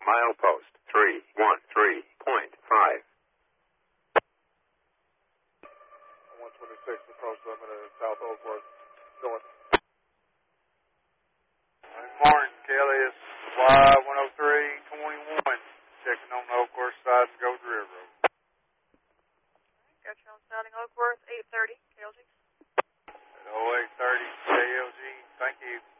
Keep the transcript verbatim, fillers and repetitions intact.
Milepost three one three point five. one twenty-six, approach limit at South Oakworth, north. Good morning, Kelly. It's Y one oh three twenty-one. Checking on the Oakworth side of the Gold River Road. Got you on sounding Oakworth, eight thirty, K L G. At oh eight thirty, K L G. Thank you.